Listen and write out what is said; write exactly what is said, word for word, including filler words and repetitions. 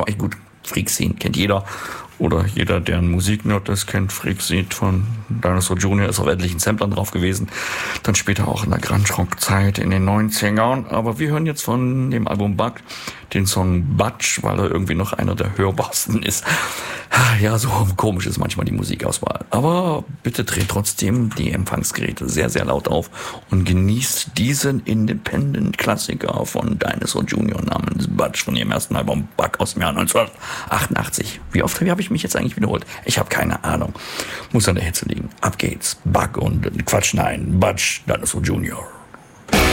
gut, Freak-Scene kennt jeder. Oder jeder, der ein Musiknerd ist, kennt Freak-Scene von Dinosaur Junior, ist auf etlichen Samplern drauf gewesen. Dann später auch in der Grunge-Rock-Zeit in den neunzigern. Aber wir hören jetzt von dem Album Bug den Song Butch, weil er irgendwie noch einer der hörbarsten ist. Ja, so komisch ist manchmal die Musikauswahl. Aber bitte dreht trotzdem die Empfangsgeräte sehr, sehr laut auf und genießt diesen Independent-Klassiker von Dinosaur Junior namens Butch von ihrem ersten Album Bug aus dem Jahr neunzehnhundertachtundachtzig. Wie oft habe ich mich jetzt eigentlich wiederholt? Ich habe keine Ahnung. Muss an der Hitze liegen. Ab geht's. Bug und Quatsch, nein. Butch, Dinosaur Junior